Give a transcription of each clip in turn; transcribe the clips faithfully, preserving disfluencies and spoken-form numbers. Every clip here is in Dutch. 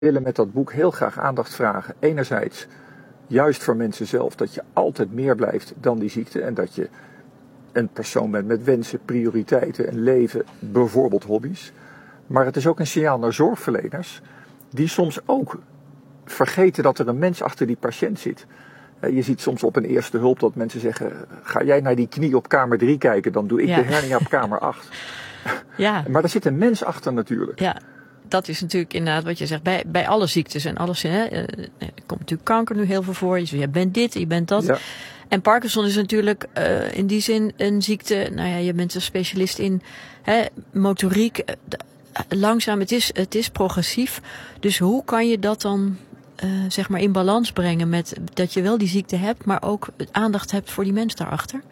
willen met dat boek heel graag aandacht vragen. Enerzijds juist voor mensen zelf, dat je altijd meer blijft dan die ziekte. En dat je een persoon bent met wensen, prioriteiten, een leven, bijvoorbeeld hobby's. Maar het is ook een signaal naar zorgverleners, die soms ook vergeten dat er een mens achter die patiënt zit. Je ziet soms op een eerste hulp dat mensen zeggen, ga jij naar die knie op kamer drie kijken, dan doe ik ja. de hernia op kamer acht. Ja. Maar er zit een mens achter natuurlijk. Ja. Dat is natuurlijk inderdaad wat je zegt, bij, bij alle ziektes en alles. Hè, er komt natuurlijk kanker nu heel veel voor. Je, je bent dit, je bent dat. Ja. En Parkinson is natuurlijk uh, in die zin een ziekte. Nou ja, je bent een specialist in hè, motoriek. Langzaam, het is, het is progressief. Dus hoe kan je dat dan uh, zeg maar in balans brengen met dat je wel die ziekte hebt, maar ook aandacht hebt voor die mens daarachter?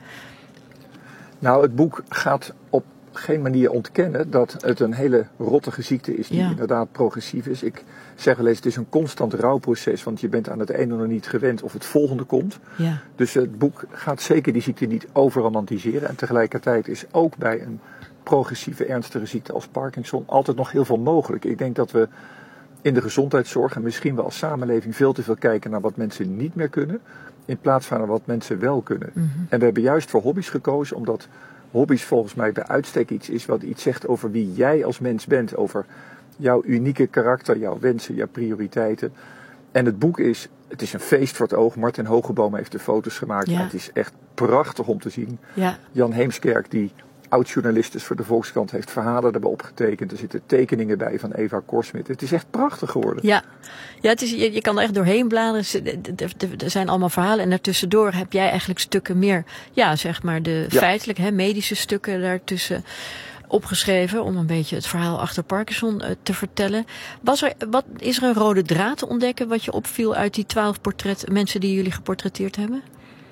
Nou, het boek gaat op geen manier ontkennen dat het een hele rottige ziekte is die ja. inderdaad progressief is. Ik zeg wel eens, het is een constant rouwproces, want je bent aan het ene nog niet gewend of het volgende komt. Ja. Dus het boek gaat zeker die ziekte niet overromantiseren. En tegelijkertijd is ook bij een progressieve ernstige ziekte als Parkinson altijd nog heel veel mogelijk. Ik denk dat we in de gezondheidszorg en misschien wel als samenleving veel te veel kijken naar wat mensen niet meer kunnen, in plaats van naar wat mensen wel kunnen. Mm-hmm. En we hebben juist voor hobby's gekozen, omdat hobby's volgens mij bij uitstek iets is wat iets zegt over wie jij als mens bent. Over jouw unieke karakter, jouw wensen, jouw prioriteiten. En het boek is, het is een feest voor het oog. Martin Hogeboom heeft de foto's gemaakt. Ja. En het is echt prachtig om te zien. Ja. Jan Heemskerk, die oud-journalist is voor de Volkskrant, heeft verhalen erbij opgetekend. Er zitten tekeningen bij van Eva Korsmit. Het is echt prachtig geworden. Ja, ja het is, je, je kan er echt doorheen bladeren. Er zijn allemaal verhalen. En daartussendoor heb jij eigenlijk stukken meer, ja, zeg maar de ja. feitelijk, hè, medische stukken daartussen opgeschreven. Om een beetje het verhaal achter Parkinson uh, te vertellen. Was er, wat, is er een rode draad te ontdekken wat je opviel uit die twaalf portret, mensen die jullie geportretteerd hebben?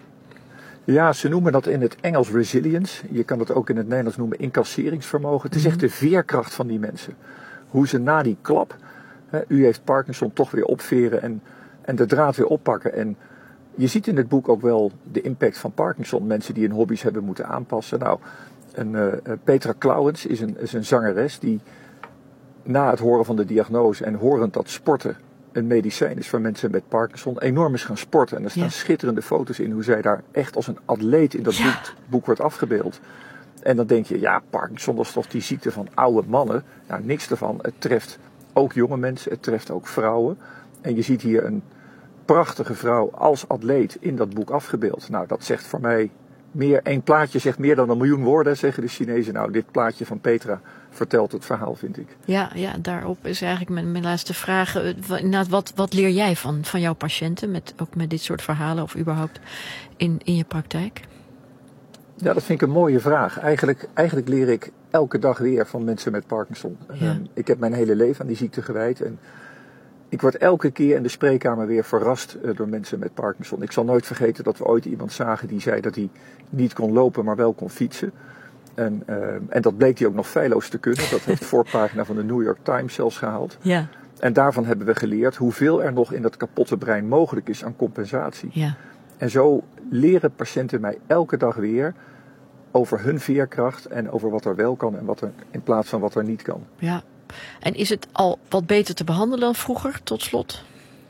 Ja, ze noemen dat in het Engels resilience. Je kan het ook in het Nederlands noemen incasseringsvermogen. Het is echt de veerkracht van die mensen. Hoe ze na die klap, hè, u heeft Parkinson, toch weer opveren en, en de draad weer oppakken. En je ziet in het boek ook wel de impact van Parkinson. Mensen die hun hobby's hebben moeten aanpassen. Nou, een, uh, Petra Klauwens is een, is een zangeres die na het horen van de diagnose en horend dat sporten een medicijn is voor mensen met Parkinson, enorm is gaan sporten. En er staan ja. schitterende foto's in hoe zij daar echt als een atleet in dat ja. boek, boek wordt afgebeeld. En dan denk je, ja, Parkinson, dat is toch die ziekte van oude mannen? Nou, niks ervan. Het treft ook jonge mensen, het treft ook vrouwen. En je ziet hier een prachtige vrouw als atleet in dat boek afgebeeld. Nou, dat zegt voor mij meer, één plaatje zegt meer dan een miljoen woorden, zeggen de Chinezen. Nou, dit plaatje van Petra vertelt het verhaal, vind ik. Ja, ja, daarop is eigenlijk mijn, mijn laatste vraag. Wat, wat leer jij van, van jouw patiënten, met, ook met dit soort verhalen of überhaupt in, in je praktijk? Ja, dat vind ik een mooie vraag. Eigenlijk, eigenlijk leer ik elke dag weer van mensen met Parkinson. Ja. Um, ik heb mijn hele leven aan die ziekte gewijd en ik word elke keer in de spreekkamer weer verrast uh, door mensen met Parkinson. Ik zal nooit vergeten dat we ooit iemand zagen die zei dat hij niet kon lopen, maar wel kon fietsen. En, uh, en dat bleek hij ook nog feilloos te kunnen. Dat heeft de voorpagina van de New York Times zelfs gehaald. Ja. En daarvan hebben we geleerd hoeveel er nog in dat kapotte brein mogelijk is aan compensatie. Ja. En zo leren patiënten mij elke dag weer over hun veerkracht en over wat er wel kan en wat er in plaats van wat er niet kan. Ja. En is het al wat beter te behandelen dan vroeger, tot slot?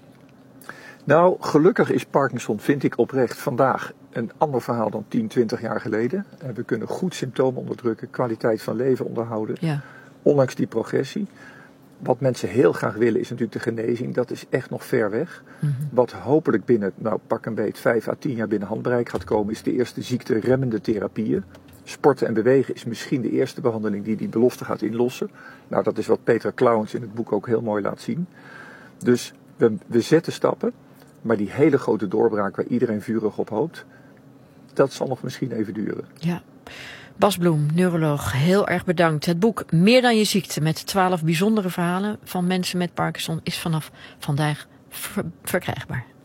Nou, gelukkig is Parkinson, vind ik oprecht, vandaag een ander verhaal dan tien, twintig jaar geleden. We kunnen goed symptomen onderdrukken, kwaliteit van leven onderhouden, ja. ondanks die progressie. Wat mensen heel graag willen is natuurlijk de genezing. Dat is echt nog ver weg. Mm-hmm. Wat hopelijk binnen, nou pak een beet, vijf à tien jaar binnen handbereik gaat komen, is de eerste ziekteremmende therapieën. Sporten en bewegen is misschien de eerste behandeling die die belofte gaat inlossen. Nou, dat is wat Petra Klauwens in het boek ook heel mooi laat zien. Dus we, we zetten stappen, maar die hele grote doorbraak waar iedereen vurig op hoopt, dat zal nog misschien even duren. Ja. Bas Bloem, neuroloog, heel erg bedankt. Het boek Meer dan je ziekte met twaalf bijzondere verhalen van mensen met Parkinson is vanaf vandaag ver- verkrijgbaar.